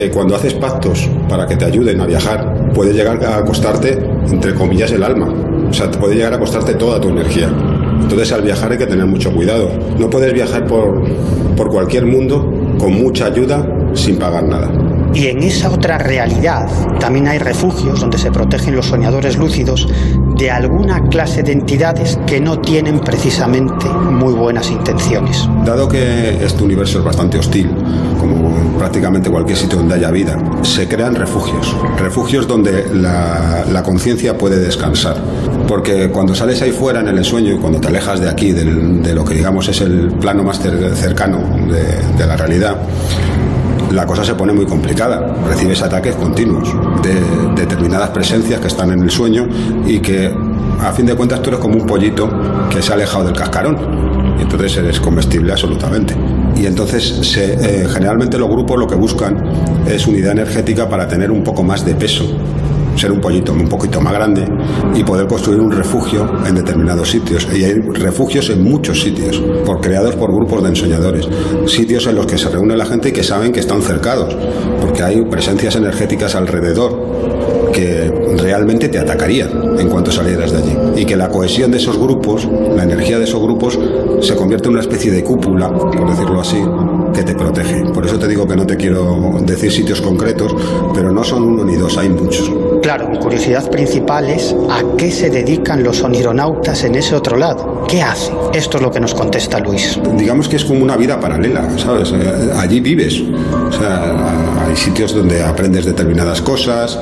Cuando haces pactos para que te ayuden a viajar, puede llegar a costarte, entre comillas, el alma. O sea, puede llegar a costarte toda tu energía. Entonces, al viajar hay que tener mucho cuidado. No puedes viajar por cualquier mundo con mucha ayuda sin pagar nada. Y en esa otra realidad también hay refugios donde se protegen los soñadores lúcidos de alguna clase de entidades que no tienen precisamente muy buenas intenciones. Dado que este universo es bastante hostil, como prácticamente cualquier sitio donde haya vida, se crean refugios donde la conciencia puede descansar. Porque cuando sales ahí fuera en el ensueño y cuando te alejas de aquí, de lo que digamos es el plano más cercano de la realidad, la cosa se pone muy complicada. Recibes ataques continuos de determinadas presencias que están en el sueño y que, a fin de cuentas, tú eres como un pollito que se ha alejado del cascarón y entonces eres comestible absolutamente. Y entonces generalmente los grupos lo que buscan es unidad energética para tener un poco más de peso, ser un pollito un poquito más grande y poder construir un refugio en determinados sitios. Y hay refugios en muchos sitios, creados por grupos de ensoñadores, sitios en los que se reúne la gente y que saben que están cercados, porque hay presencias energéticas alrededor que realmente te atacarían en cuanto salieras de allí, y que la cohesión de esos grupos, la energía de esos grupos, se convierte en una especie de cúpula, por decirlo así, que te protege. Por eso te digo que no te quiero decir sitios concretos, pero no son uno ni dos, hay muchos. Claro, mi curiosidad principal es ¿a qué se dedican los onironautas en ese otro lado? ¿Qué hacen? Esto es lo que nos contesta Luis. Digamos que es como una vida paralela, ¿sabes? Allí vives. O sea, hay sitios donde aprendes determinadas cosas,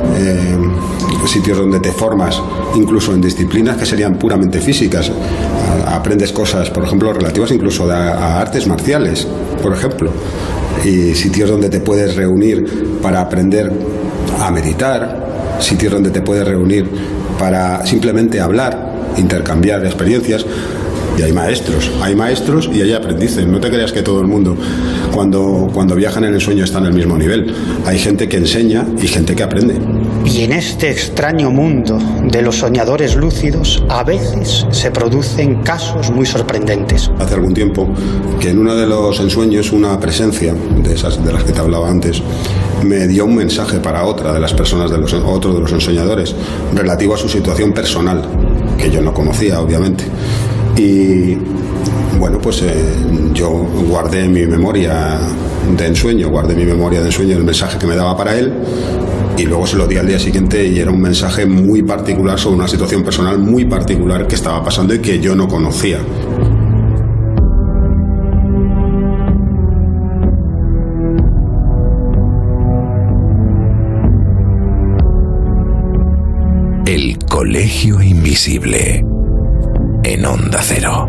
sitios donde te formas incluso en disciplinas que serían puramente físicas. Aprendes cosas, por ejemplo, relativas incluso a artes marciales, por ejemplo. Y sitios donde te puedes reunir para aprender a meditar, sitios donde te puedes reunir para simplemente hablar, intercambiar experiencias. Y hay maestros y hay aprendices. No te creas que todo el mundo cuando viajan en el sueño está en el mismo nivel. Hay gente que enseña y gente que aprende. Y en este extraño mundo de los soñadores lúcidos, a veces se producen casos muy sorprendentes. Hace algún tiempo que en uno de los ensueños una presencia de esas de las que te hablaba antes me dio un mensaje para otra de las personas otro de los ensoñadores relativo a su situación personal, que yo no conocía, obviamente. Y bueno, pues yo guardé mi memoria de ensueño el mensaje que me daba para él, y luego se lo di al día siguiente y era un mensaje muy particular sobre una situación personal muy particular que estaba pasando y que yo no conocía. El Colegio Invisible en Onda Cero.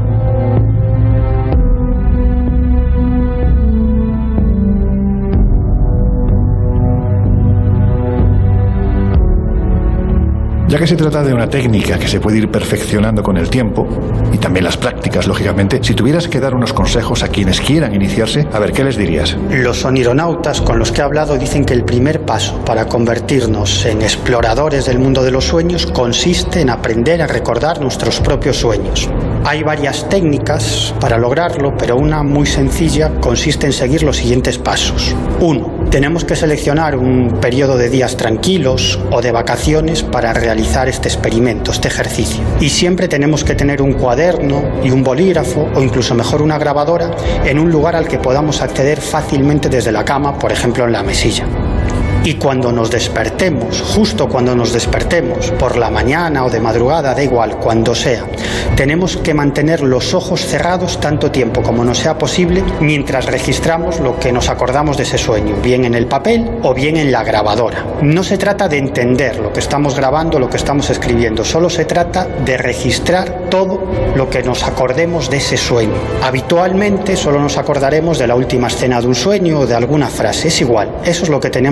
Ya que se trata de una técnica que se puede ir perfeccionando con el tiempo, y también las prácticas, lógicamente, si tuvieras que dar unos consejos a quienes quieran iniciarse, a ver, ¿qué les dirías? Los onironautas con los que he hablado dicen que el primer paso para convertirnos en exploradores del mundo de los sueños consiste en aprender a recordar nuestros propios sueños. Hay varias técnicas para lograrlo, pero una muy sencilla consiste en seguir los siguientes pasos. 1. Tenemos que seleccionar un periodo de días tranquilos o de vacaciones para realizar este experimento, este ejercicio. Y siempre tenemos que tener un cuaderno y un bolígrafo, o incluso mejor una grabadora, en un lugar al que podamos acceder fácilmente desde la cama, por ejemplo en la mesilla. Y cuando nos despertemos, justo cuando nos despertemos, por la mañana o de madrugada, da igual, cuando sea, tenemos que mantener los ojos cerrados tanto tiempo como nos sea posible mientras registramos lo que nos acordamos de ese sueño, bien en el papel o bien en la grabadora. No se trata de entender lo que estamos grabando, lo que estamos escribiendo, solo se trata de registrar todo lo que nos acordemos de ese sueño. Habitualmente solo nos acordaremos de la última escena de un sueño o de alguna frase, es igual, eso es lo que tenemos que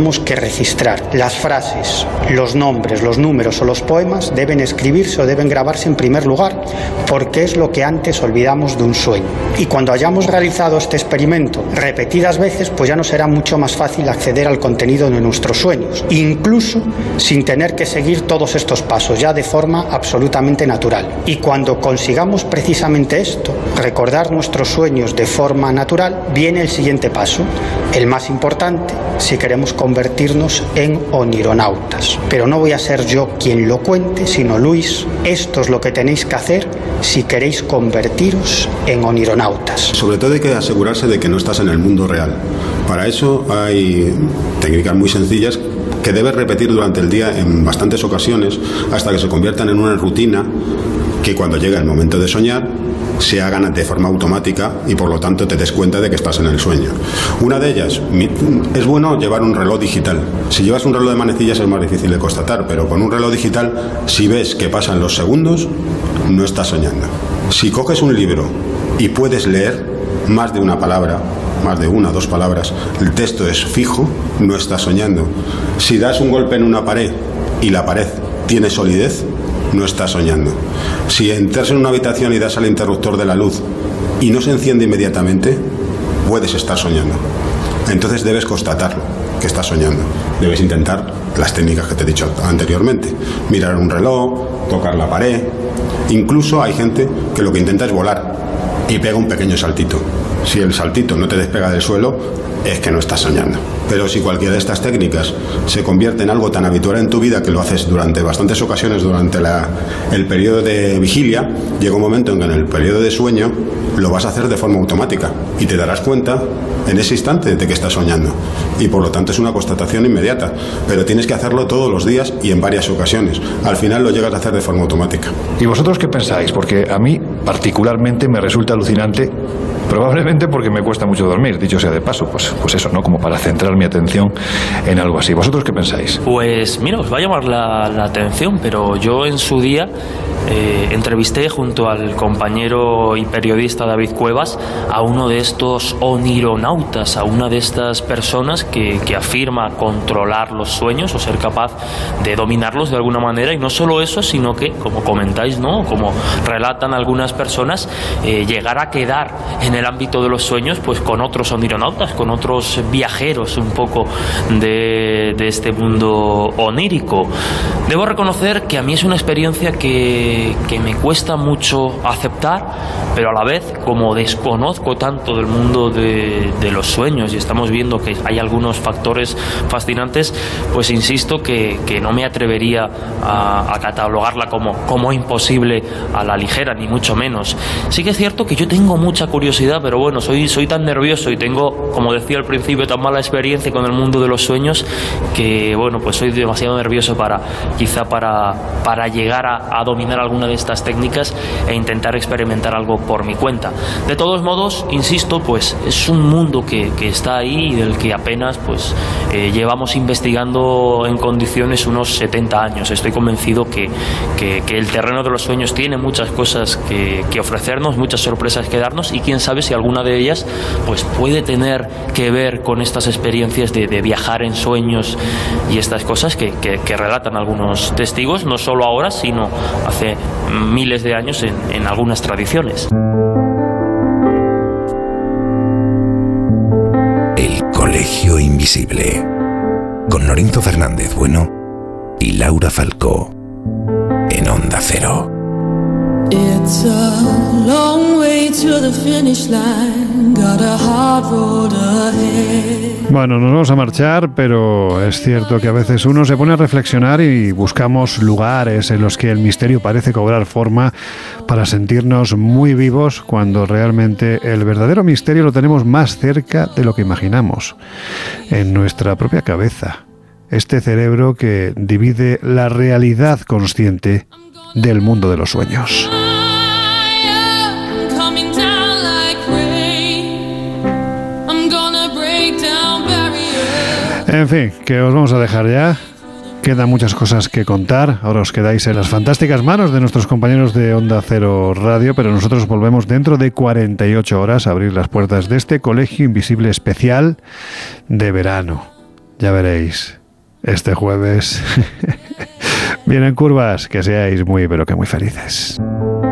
registrar. Las frases, los nombres, los números o los poemas deben escribirse o deben grabarse en primer lugar, porque es lo que antes olvidamos de un sueño. Y cuando hayamos realizado este experimento repetidas veces, pues ya nos será mucho más fácil acceder al contenido de nuestros sueños, incluso sin tener que seguir todos estos pasos, ya de forma absolutamente natural. Y cuando consigamos precisamente esto, recordar nuestros sueños de forma natural, viene el siguiente paso, el más importante, si queremos convertirnos en onironautas. Pero no voy a ser yo quien lo cuente, sino Luis. Esto es lo que tenéis que hacer si queréis convertiros en onironautas. Sobre todo hay que asegurarse de que no estás en el mundo real. Para eso hay técnicas muy sencillas que debes repetir durante el día en bastantes ocasiones hasta que se conviertan en una rutina que cuando llega el momento de soñar se hagan de forma automática y por lo tanto te des cuenta de que estás en el sueño. Una de ellas, es bueno llevar un reloj digital. Si llevas un reloj de manecillas es más difícil de constatar, pero con un reloj digital, si ves que pasan los segundos, no estás soñando. Si coges un libro y puedes leer más de una palabra, más de una o dos palabras, el texto es fijo, no estás soñando. Si das un golpe en una pared y la pared tiene solidez, no estás soñando. Si entras en una habitación y das al interruptor de la luz y no se enciende inmediatamente, puedes estar soñando. Entonces debes constatarlo, que estás soñando. Debes intentar las técnicas que te he dicho anteriormente. Mirar un reloj, tocar la pared. Incluso hay gente que lo que intenta es volar y pega un pequeño saltito. Si el saltito no te despega del suelo, es que no estás soñando. Pero si cualquiera de estas técnicas se convierte en algo tan habitual en tu vida que lo haces durante bastantes ocasiones durante el periodo de vigilia, llega un momento en que en el periodo de sueño lo vas a hacer de forma automática y te darás cuenta en ese instante de que estás soñando. Y por lo tanto es una constatación inmediata, pero tienes que hacerlo todos los días y en varias ocasiones. Al final lo llegas a hacer de forma automática. ¿Y vosotros qué pensáis? Porque a mí particularmente me resulta alucinante, probablemente porque me cuesta mucho dormir, dicho sea de paso, pues eso, ¿no? Como para centrar mi atención en algo así. ¿Vosotros qué pensáis? Pues mira, os va a llamar la atención, pero yo en su día entrevisté junto al compañero y periodista David Cuevas a uno de estos onironautas, a una de estas personas que afirma controlar los sueños o ser capaz de dominarlos de alguna manera, y no solo eso, sino que, como comentáis, ¿no?, como relatan algunas personas, llegar a quedar en el ámbito de los sueños pues con otros onironautas, con otros viajeros un poco de este mundo onírico. Debo reconocer que a mí es una experiencia que me cuesta mucho aceptar, pero a la vez, como desconozco tanto del mundo de los sueños y estamos viendo que hay algunos factores fascinantes, pues insisto que no me atrevería a catalogarla como imposible a la ligera, ni mucho menos. Sí que es cierto que yo tengo mucha curiosidad, pero bueno, soy tan nervioso y tengo, como decía al principio, tan mala experiencia con el mundo de los sueños que, bueno, pues soy demasiado nervioso para llegar a dominar alguna de estas técnicas e intentar experimentar algo por mi cuenta. De todos modos, insisto, pues es un mundo que está ahí y del que apenas pues llevamos investigando en condiciones unos 70 años. Estoy convencido que el terreno de los sueños tiene muchas cosas que ofrecernos, muchas sorpresas que darnos, y quién sabe si alguna de ellas pues puede tener que ver con estas experiencias de viajar en sueños y estas cosas que relatan algunos testigos, no solo ahora, sino hace miles de años en algunas tradiciones. El Colegio Invisible, con Lorenzo Fernández Bueno y Laura Falcó, en Onda Cero. It's a long way to the finish line, got a hard road ahead. Bueno, nos vamos a marchar, pero es cierto que a veces uno se pone a reflexionar y buscamos lugares en los que el misterio parece cobrar forma para sentirnos muy vivos, cuando realmente el verdadero misterio lo tenemos más cerca de lo que imaginamos, en nuestra propia cabeza. Este cerebro que divide la realidad consciente del mundo de los sueños. En fin, que os vamos a dejar ya. Quedan muchas cosas que contar. Ahora os quedáis en las fantásticas manos de nuestros compañeros de Onda Cero Radio, pero nosotros volvemos dentro de 48 horas a abrir las puertas de este Colegio Invisible especial de verano. Ya veréis. este jueves. Vienen curvas, que seáis muy, pero que muy felices.